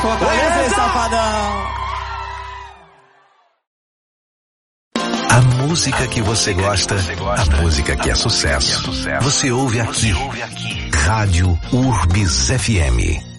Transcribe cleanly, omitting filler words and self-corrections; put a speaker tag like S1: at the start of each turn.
S1: Fortaleza, safadão.
S2: A música que você gosta, a música que é sucesso. Você ouve aqui. Rádio Urbis FM.